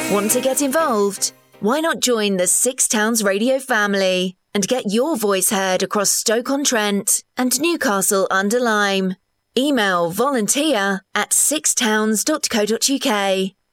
Want to get involved? Why not join the Six Towns Radio family and get your voice heard across Stoke-on-Trent and Newcastle-under-Lyme? Email volunteer@sixtowns.co.uk